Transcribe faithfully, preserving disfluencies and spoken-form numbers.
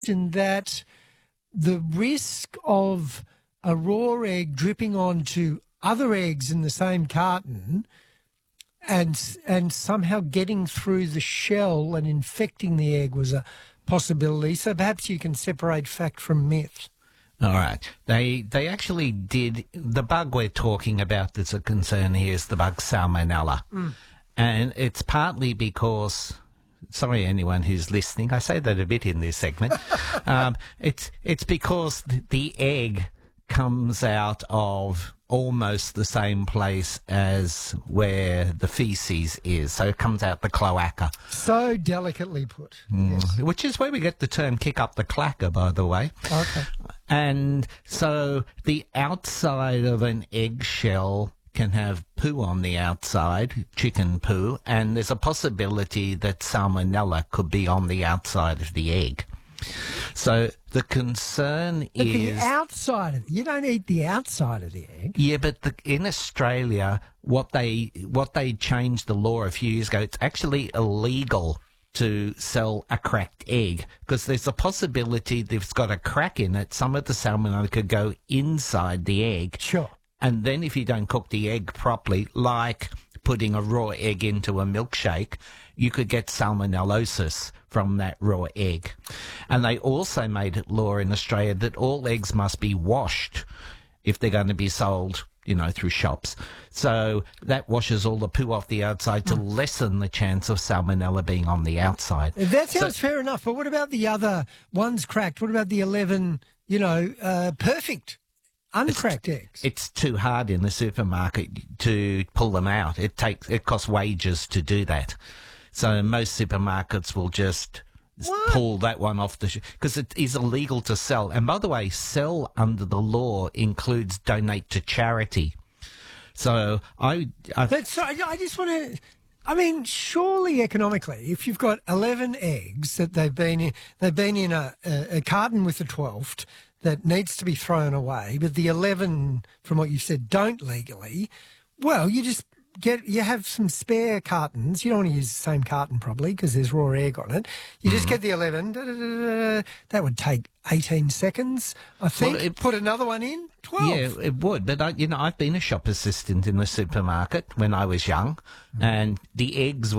imagine that the risk of a raw egg dripping onto other eggs in the same carton and and somehow getting through the shell and infecting the egg was a possibility. So perhaps you can separate fact from myth. All right. They they actually did. The bug we're talking about that's a concern here is the bug Salmonella. Mm. And it's partly because, sorry anyone who's listening, I say that a bit in this segment. um, it's it's because the, the egg comes out of almost the same place as where the feces is. So it comes out the cloaca. So delicately put. Mm. Yes. Which is where we get the term kick up the clacker, by the way. Okay. And so the outside of an eggshell can have poo on the outside, chicken poo, and there's a possibility that salmonella could be on the outside of the egg. So the concern but is... the outside of it. You don't eat the outside of the egg. Yeah, but the, in Australia, what they what they changed the law a few years ago, it's actually illegal to sell a cracked egg because there's a possibility that if it's got a crack in it, some of the salmonella could go inside the egg. Sure. And then if you don't cook the egg properly, like putting a raw egg into a milkshake, you could get salmonellosis from that raw egg. And they also made it law in Australia that all eggs must be washed if they're going to be sold, you know, through shops. So that washes all the poo off the outside to mm. lessen the chance of salmonella being on the outside. That sounds so, fair enough. But what about the other ones cracked? What about the eleven, you know, uh, perfect uncracked it's, eggs? It's too hard in the supermarket to pull them out. It takes it costs wages to do that. So most supermarkets will just what? pull that one off the because it is illegal to sell. And by the way, sell under the law includes donate to charity. So I, I That's so, I just want to. I mean, surely economically, if you've got eleven eggs that they've been in, they've been in a, a, a carton with the twelfth that needs to be thrown away, but the eleven, from what you said, don't legally. Well, you just get you have some spare cartons. You don't want to use the same carton probably because there's raw egg on it. You mm-hmm. just get the eleven. Da, da, da, da, that would take eighteen seconds, I think. Well, it, Put another one in. twelve. Yeah, it would. But I, you know, I've been a shop assistant in the supermarket when I was young, mm-hmm. and the eggs were